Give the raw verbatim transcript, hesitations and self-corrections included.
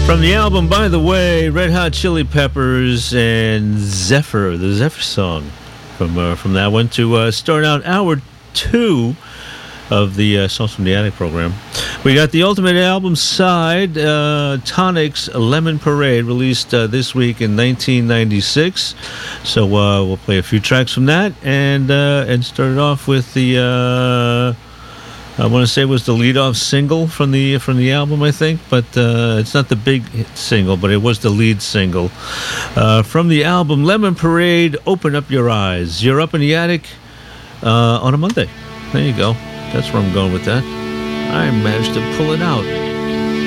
From the album, by the way, Red Hot Chili Peppers and Zephyr, the Zephyr song from uh, from that one to uh, start out hour two of the uh, Songs from the Attic program. We got the Ultimate Album side, uh, Tonic's Lemon Parade, released uh, this week in nineteen ninety-six. So uh, we'll play a few tracks from that and uh, and start it off with the. Uh, I want to say it was the lead-off single from the from the album, I think, but uh, it's not the big hit single, but it was the lead single uh, from the album Lemon Parade. Open Up Your Eyes. You're up in the attic uh, on a Monday. There you go. That's where I'm going with that. I managed to pull it out.